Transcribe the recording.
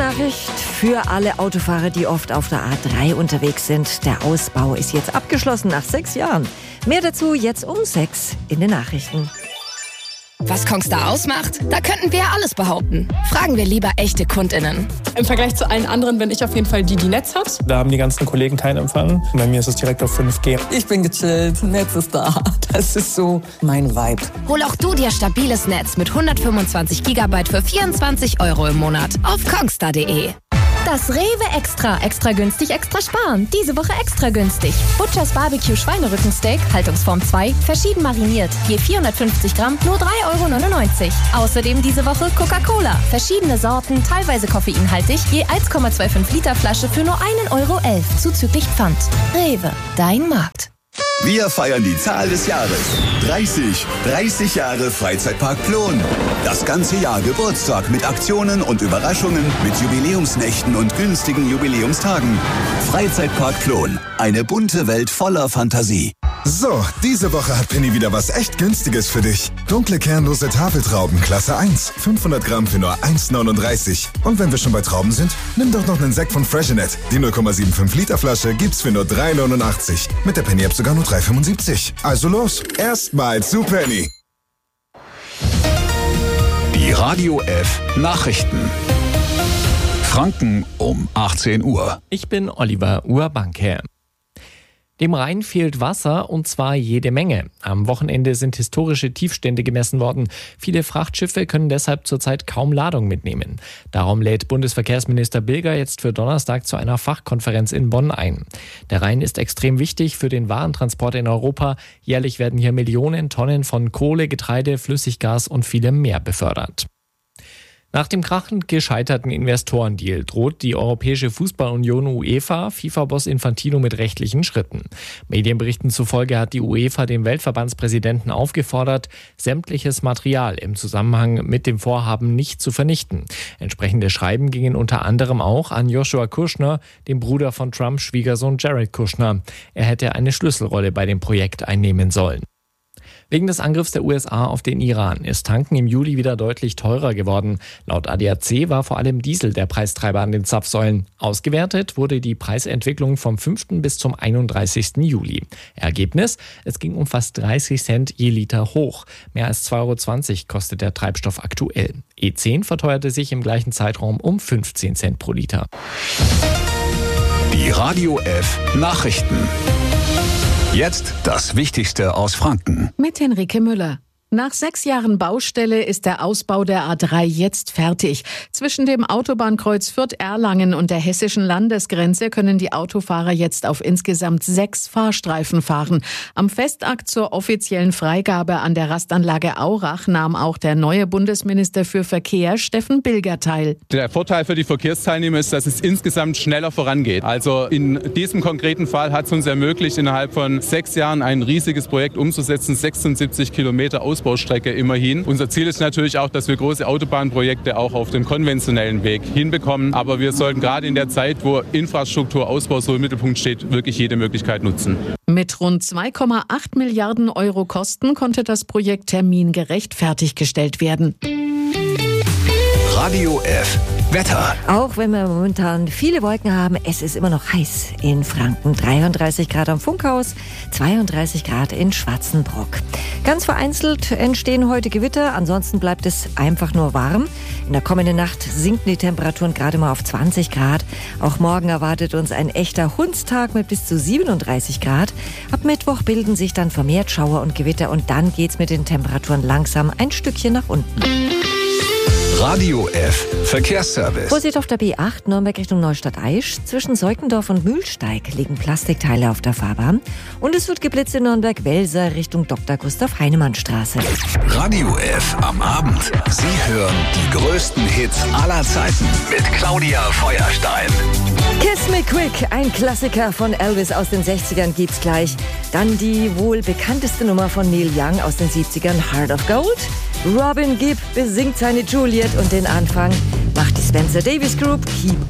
Nachricht für alle Autofahrer, die oft auf der A3 unterwegs sind. Der Ausbau ist jetzt abgeschlossen nach 6 Jahren. Mehr dazu jetzt um 6 in den Nachrichten. Was Kongstar ausmacht? Da könnten wir ja alles behaupten. Fragen wir lieber echte KundInnen. Im Vergleich zu allen anderen bin ich auf jeden Fall die Netz hat. Da haben die ganzen Kollegen keinen Empfang. Bei mir ist es direkt auf 5G. Ich bin gechillt, Netz ist da. Das ist so mein Vibe. Hol auch du dir stabiles Netz mit 125 GB für 24 € im Monat auf kongstar.de. Das Rewe Extra. Extra günstig, extra sparen. Diese Woche extra günstig. Butchers Barbecue Schweinerückensteak, Haltungsform 2, verschieden mariniert. Je 450 Gramm, nur 3,99 €. Außerdem diese Woche Coca-Cola. Verschiedene Sorten, teilweise koffeinhaltig. Je 1,25 Liter Flasche für nur 1,11 € zuzüglich Pfand. Rewe, dein Markt. Wir feiern die Zahl des Jahres. 30 Jahre Freizeitpark Plon. Das ganze Jahr Geburtstag mit Aktionen und Überraschungen, mit Jubiläumsnächten und günstigen Jubiläumstagen. Freizeitpark Plon. Eine bunte Welt voller Fantasie. So, diese Woche hat Penny wieder was echt Günstiges für dich. Dunkle kernlose Tafeltrauben, Klasse 1. 500 Gramm für nur 1,39 €. Und wenn wir schon bei Trauben sind, nimm doch noch einen Sekt von Freshenet. Die 0,75 Liter Flasche gibt's für nur 3,89 €. Mit der Penny-App sogar nur 3,75 €. Also los, erstmal zu Penny. Die Radio F Nachrichten. Franken um 18 Uhr. Ich bin Oliver Urbanke. Dem Rhein fehlt Wasser, und zwar jede Menge. Am Wochenende sind historische Tiefstände gemessen worden. Viele Frachtschiffe können deshalb zurzeit kaum Ladung mitnehmen. Darum lädt Bundesverkehrsminister Bilger jetzt für Donnerstag zu einer Fachkonferenz in Bonn ein. Der Rhein ist extrem wichtig für den Warentransport in Europa. Jährlich werden hier Millionen Tonnen von Kohle, Getreide, Flüssiggas und vielem mehr befördert. Nach dem krachend gescheiterten Investorendeal droht die Europäische Fußballunion UEFA FIFA-Boss Infantino mit rechtlichen Schritten. Medienberichten zufolge hat die UEFA den Weltverbandspräsidenten aufgefordert, sämtliches Material im Zusammenhang mit dem Vorhaben nicht zu vernichten. Entsprechende Schreiben gingen unter anderem auch an Joshua Kushner, dem Bruder von Trumps Schwiegersohn Jared Kushner. Er hätte eine Schlüsselrolle bei dem Projekt einnehmen sollen. Wegen des Angriffs der USA auf den Iran ist Tanken im Juli wieder deutlich teurer geworden. Laut ADAC war vor allem Diesel der Preistreiber an den Zapfsäulen. Ausgewertet wurde die Preisentwicklung vom 5. bis zum 31. Juli. Ergebnis: Es ging um fast 30 Cent je Liter hoch. Mehr als 2,20 € kostet der Treibstoff aktuell. E10 verteuerte sich im gleichen Zeitraum um 15 Cent pro Liter. Die Radio F Nachrichten. Jetzt das Wichtigste aus Franken. Mit Henrike Müller. Nach 6 Jahren Baustelle ist der Ausbau der A3 jetzt fertig. Zwischen dem Autobahnkreuz Fürth-Erlangen und der hessischen Landesgrenze können die Autofahrer jetzt auf insgesamt 6 Fahrstreifen fahren. Am Festakt zur offiziellen Freigabe an der Rastanlage Aurach nahm auch der neue Bundesminister für Verkehr, Steffen Bilger, teil. Der Vorteil für die Verkehrsteilnehmer ist, dass es insgesamt schneller vorangeht. Also in diesem konkreten Fall hat es uns ermöglicht, innerhalb von 6 Jahren ein riesiges Projekt umzusetzen, 76 Kilometer Ausbaustrecke immerhin. Unser Ziel ist natürlich auch, dass wir große Autobahnprojekte auch auf dem konventionellen Weg hinbekommen. Aber wir sollten gerade in der Zeit, wo Infrastrukturausbau so im Mittelpunkt steht, wirklich jede Möglichkeit nutzen. Mit rund 2,8 Milliarden € Kosten konnte das Projekt termingerecht fertiggestellt werden. Radio F Wetter. Auch wenn wir momentan viele Wolken haben, es ist immer noch heiß in Franken. 33 Grad am Funkhaus, 32 Grad in Schwarzenbrock. Ganz vereinzelt entstehen heute Gewitter, ansonsten bleibt es einfach nur warm. In der kommenden Nacht sinken die Temperaturen gerade mal auf 20 Grad. Auch morgen erwartet uns ein echter Hundstag mit bis zu 37 Grad. Ab Mittwoch bilden sich dann vermehrt Schauer und Gewitter und dann geht's mit den Temperaturen langsam ein Stückchen nach unten. Radio F Verkehrsservice. Vorsicht auf der B8 Nürnberg Richtung Neustadt-Aisch. Zwischen Seukendorf und Mühlsteig liegen Plastikteile auf der Fahrbahn. Und es wird geblitzt in Nürnberg-Welser Richtung Dr. Gustav Heinemann Straße. Radio F am Abend. Sie hören die größten Hits aller Zeiten mit Claudia Feuerstein. Kiss Me Quick, ein Klassiker von Elvis aus den 60ern gibt's gleich. Dann die wohl bekannteste Nummer von Neil Young aus den 70ern, Heart of Gold. Robin Gibb besingt seine Juliet und den Anfang macht die Spencer Davis Group Keep